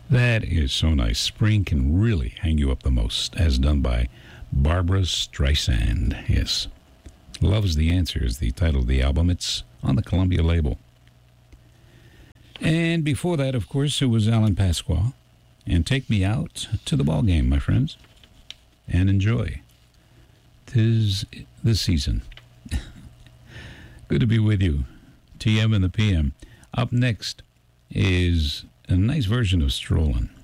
That is so nice. Spring can really hang you up the most, as done by Barbra Streisand. Yes. Love's the Answer is the title of the album. It's on the Columbia label. And before that, of course, it was Alan Pasqua. And Take Me Out to the Ball Game, my friends. And enjoy. 'Tis the season. Good to be with you. TM and the PM. Up next is a nice version of Strollin'.